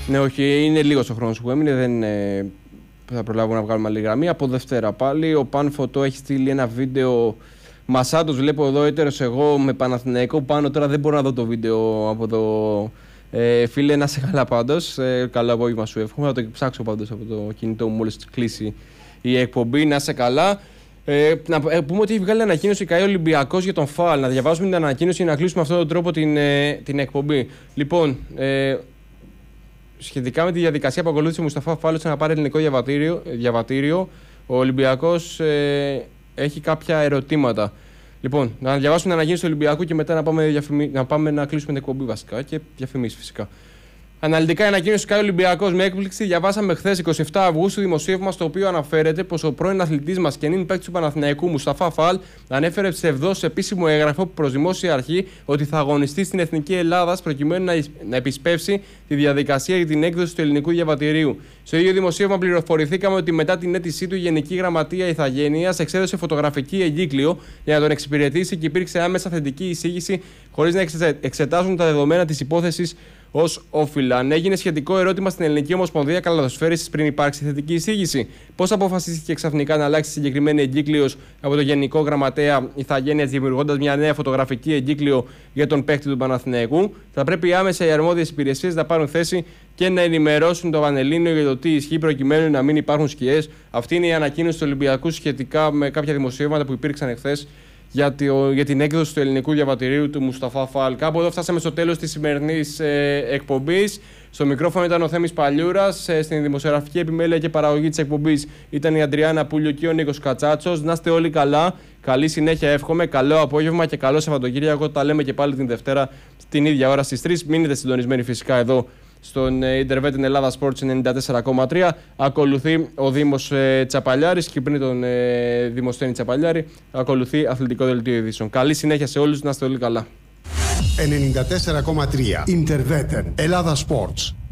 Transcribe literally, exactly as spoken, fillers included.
Ναι, όχι, είναι λίγος ο χρόνος που έμεινε, δεν ε, θα προλάβω να βγάλουμε άλλη γραμμή. Από Δευτέρα πάλι, ο Παν Φωτό έχει στείλει ένα βίντεο. Μασάτος βλέπω εδώ, έτερος εγώ με Παναθηναϊκό πάνω. Τώρα δεν μπορώ να δω το βίντεο από το. Ε, φίλε, να σε καλά πάντως. Ε, καλό απόγευμα σου εύχομαι. Θα το ψάξω πάντως από το κινητό μου μόλις κλείσει η εκπομπή. Να σε καλά. Ε, να πούμε ότι έχει βγάλει ανακοίνωση ΚΑΕ Ολυμπιακός για τον ΦΑΛ. Να διαβάσουμε την ανακοίνωση και να κλείσουμε με αυτόν τον τρόπο την, ε, την εκπομπή. Λοιπόν, ε, σχετικά με τη διαδικασία που ακολούθησε ο Μουσταφά Φάλος να πάρει ελληνικό διαβατήριο, διαβατήριο ο Ολυμπιακός ε, έχει κάποια ερωτήματα. Λοιπόν, να διαβάσουμε την ανακοίνωση του Ολυμπιακού και μετά να πάμε, διαφημί... να, πάμε να κλείσουμε την εκπομπή βασικά και διαφημίσεις φυσικά. Αναλυτικά, η ανακοίνωση ΚΑΕ Ολυμπιακός με έκπληξη. Διαβάσαμε χθες εικοστή εβδόμη Αυγούστου δημοσίευμα στο οποίο αναφέρεται πως ο πρώην αθλητής μας και νυν παίκτης του Παναθηναϊκού Μουσταφά Φαλ ανέφερε ψευδώς σε επίσημο έγγραφο προς δημόσια αρχή ότι θα αγωνιστεί στην Εθνική Ελλάδας προκειμένου να, να επισπεύσει τη διαδικασία για την έκδοση του ελληνικού διαβατηρίου. Στο ίδιο δημοσίευμα πληροφορηθήκαμε ότι μετά την αίτησή του η Γενική Γραμματεία Ηθαγένειας εξέδωσε φωτογραφική εγκύκλιο για να τον εξυπηρετήσει και υπήρξε άμεσα θετική εισήγηση χωρίς να εξετάζουν τα δεδομένα της υπόθεσης ως όφυλα. Αν έγινε σχετικό ερώτημα στην Ελληνική Ομοσπονδία Καλαδοσφαίρισης πριν υπάρξει θετική εισήγηση, πώς αποφασίστηκε ξαφνικά να αλλάξει συγκεκριμένη εγκύκλιος από το Γενικό Γραμματέα Ηθαγένειας, δημιουργώντας μια νέα φωτογραφική εγκύκλιο για τον παίκτη του Παναθηναϊκού, θα πρέπει άμεσα οι αρμόδιες υπηρεσίες να πάρουν θέση και να ενημερώσουν το Πανελλήνιο για το τι ισχύει προκειμένου να μην υπάρχουν σκιές. Αυτή είναι η ανακοίνωση του Ολυμπιακού σχετικά με κάποια δημοσιεύματα που υπήρξαν εχθές για, το, για την έκδοση του ελληνικού διαβατηρίου του Μουσταφά Φαλ. Κάπου εδώ φτάσαμε στο τέλος της σημερινής ε, εκπομπής. Στο μικρόφωνο ήταν ο Θέμης Παλιούρας. Ε, στην δημοσιογραφική επιμέλεια και παραγωγή της εκπομπής ήταν η Αντριάννα Πούλιο και ο Νίκος Κατσάτσος. Να είστε όλοι καλά. Καλή συνέχεια εύχομαι. Καλό απόγευμα και καλό Σαββατοκύριακο. Τα λέμε και πάλι την Δευτέρα την ίδια ώρα στις τρεις. Μείνετε συντονισμένοι φυσικά εδώ στον Ιντερβέτ Ελλάδα Sports ενενήντα τέσσερα κόμμα τρία. Ακολουθεί ο Δήμος ε, Τσαπαλιάρης και πριν τον ε, Δημοσθένη Τσαπαλιάρη ακολουθεί αθλητικό δελτίο ειδήσεων. Καλή συνέχεια σε όλους, να είστε όλοι καλά. ενενήντα τέσσερα κόμμα τρία Ιντερβέτ Ελλάδα Sports.